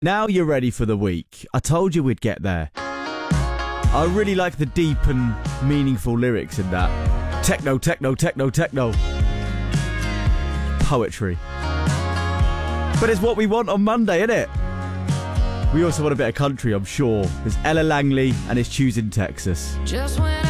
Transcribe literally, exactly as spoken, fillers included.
Now you're ready for the week. I told you we'd get there. I really like the deep and meaningful lyrics in that. Techno, techno, techno, techno. Poetry. But it's what we want on Monday, isn't it? We also want a bit of country, I'm sure. There's Ella Langley and it's Choosing Texas. Just when I